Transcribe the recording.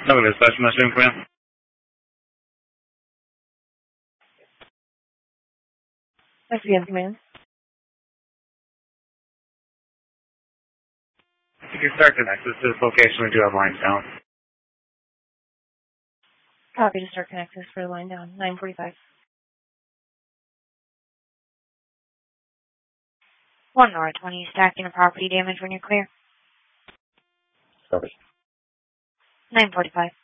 No, dispatch machine for you. That's the command. You can start connected to this location. We do have lines down. Copy to start connectors for the line down. 945. 1 North 20, stacking a property damage when you're clear. Copy. 945.